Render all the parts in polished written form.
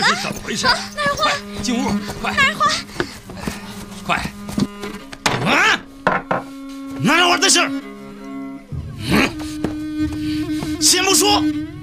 是怎么回事？ 那儿花， 快进屋，快！ 那儿花， 快！啊！哪儿花的事？先不说，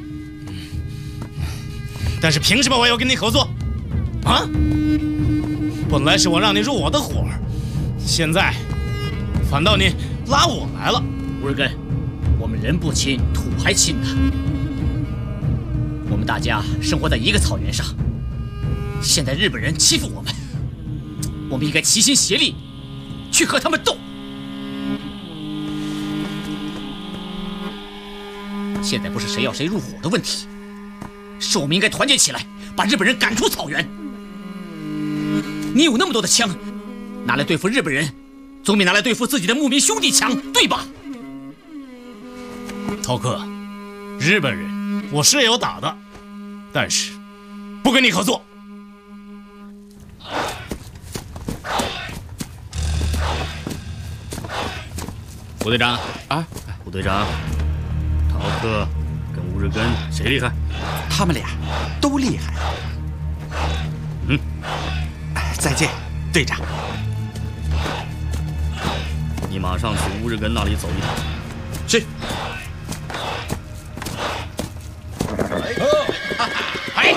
但是凭什么我要跟你合作？啊！本来是我让你入我的伙，现在反倒你拉我来了。 乌日根，我们人不亲，土还亲呢。我们大家生活在一个草原上，现在日本人欺负我们，我们应该齐心协力，去和他们斗。现在不是谁要谁入伙的问题，是我们应该团结起来，把日本人赶出草原。你有那么多的枪，拿来对付日本人，总比拿来对付自己的牧民兄弟强，对吧？ 涛哥，日本人我是有打的，但是不跟你合作。 胡队长啊，胡队长，涛哥跟乌日根谁厉害？ 他们俩都厉害。 嗯， 再见，队长。 你马上去乌日根那里走一趟。 是。 哎，